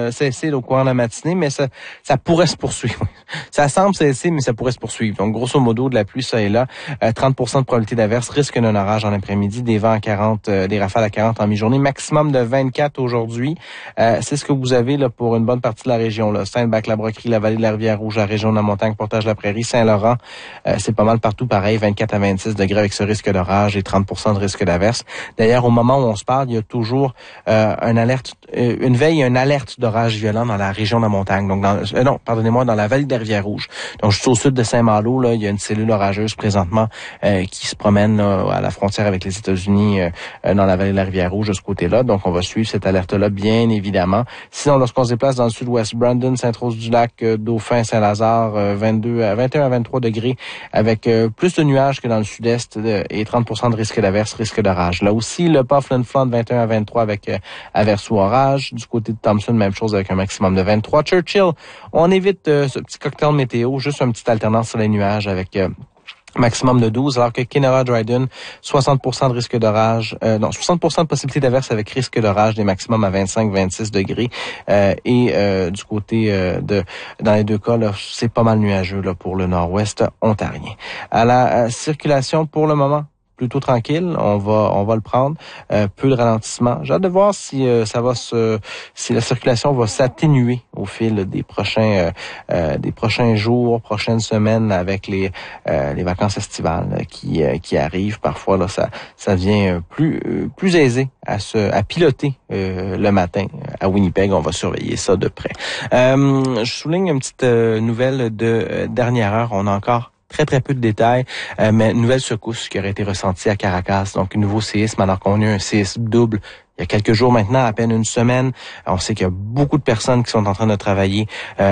cesser là, au courant de la matinée, mais ça pourrait se poursuivre. Ça semble cesser, mais ça pourrait se poursuivre. Donc, grosso modo, de la pluie, ça et là. 30% de probabilité d'averse, risque d'un orage en après-midi, des vents à 40, des rafales à 40 en mi-journée, maximum de 24 aujourd'hui. C'est ce que vous avez là pour une bonne partie de la région. Là. Saint-Bac, la Broquerie, la vallée de la Rivière-Rouge, la région de la Montagne, Portage-la-Prairie, Saint-Laurent. C'est pas mal partout pareil, 24 à 26 degrés avec ce risque d'orage et 30% de risque d'averse. D'ailleurs, au moment où on se parle, il y a toujours une veille et une alerte d'orage violent dans la région de la Montagne. Donc, dans la vallée de la Rivière-Rouge. Donc, juste au sud de Saint-Malo, là, il y a une cellule orageuse présentement qui se promène à la frontière avec les États-Unis dans la vallée de la Rivière-Rouge de ce côté-là. Donc, on va suivre cette alerte-là, bien évidemment. Sinon, lorsqu'on se déplace dans le sud-ouest, Brandon, Sainte-Rose-du-Lac, Dauphin, Saint-Lazare, 21 à 23 degrés avec plus de nuages que dans le sud-est et 30% de risque d'averse, risque d'orage. Là aussi, le Puffland Flon 21 à 23 avec averse ou orage. Du côté de Thompson, même chose avec un maximum de 23. Churchill, on évite ce petit cocktail météo, juste une petite alternance sur les nuages avec maximum de 12, alors que Kenora Dryden, 60% de risque d'orage, 60% de possibilité d'averse avec risque d'orage, des maximums à 25-26 degrés. Du côté dans les deux cas, là, c'est pas mal nuageux là pour le nord-ouest ontarien. À la circulation pour le moment, plutôt tranquille, on va le prendre. Peu de ralentissement. J'ai hâte de voir si si la circulation va s'atténuer au fil des prochains jours, prochaines semaines avec les vacances estivales qui arrivent. Parfois là, ça devient plus aisé à piloter le matin à Winnipeg. On va surveiller ça de près. Je souligne une petite nouvelle de dernière heure. On a encore très peu de détails, mais une nouvelle secousse qui aurait été ressentie à Caracas, donc un nouveau séisme, alors qu'on a eu un séisme double il y a quelques jours maintenant, à peine une semaine. On sait qu'il y a beaucoup de personnes qui sont en train de travailler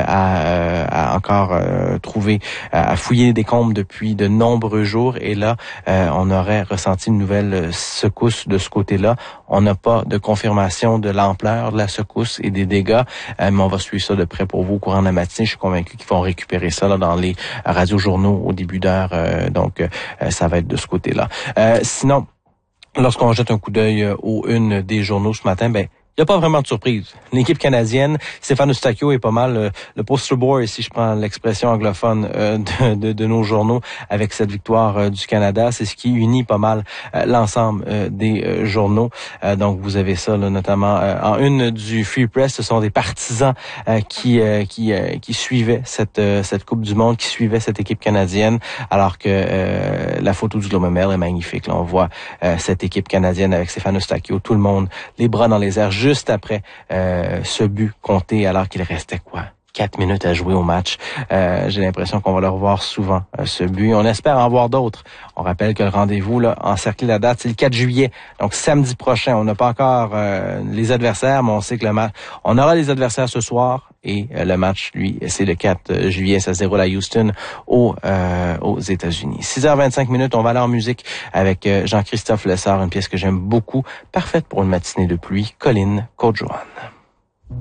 à encore trouver, à fouiller les décombres depuis de nombreux jours. Et là, on aurait ressenti une nouvelle secousse de ce côté-là. On n'a pas de confirmation de l'ampleur de la secousse et des dégâts, mais on va suivre ça de près pour vous au courant de la matinée. Je suis convaincu qu'ils vont récupérer ça là, dans les radiojournaux au début d'heure. Donc, ça va être de ce côté-là. Sinon, lorsqu'on jette un coup d'œil aux unes des journaux ce matin, il n'y a pas vraiment de surprise. L'équipe canadienne, Stéphane Eustáquio est pas mal le poster boy, si je prends l'expression anglophone de nos journaux, avec cette victoire du Canada. C'est ce qui unit pas mal l'ensemble des journaux. Donc, vous avez ça là, notamment en une du Free Press. Ce sont des partisans qui suivaient cette Coupe du Monde, qui suivaient cette équipe canadienne, alors que la photo du Globe and Mail est magnifique. Là, on voit cette équipe canadienne avec Stéphane Eustáquio, tout le monde, les bras dans les airs, juste après ce but compté alors qu'il restait 4 minutes à jouer au match. J'ai l'impression qu'on va le revoir souvent, ce but. On espère en voir d'autres. On rappelle que le rendez-vous, là, encercler la date, c'est le 4 juillet. Donc, samedi prochain. On n'a pas encore les adversaires, mais on sait que le match, on aura les adversaires ce soir. Et le match, lui, c'est le 4 juillet. Ça se déroule à Houston, aux États-Unis. 6h25, on va aller en musique avec Jean-Christophe Lessard, une pièce que j'aime beaucoup. Parfaite pour une matinée de pluie. Colline Côte-Joanne.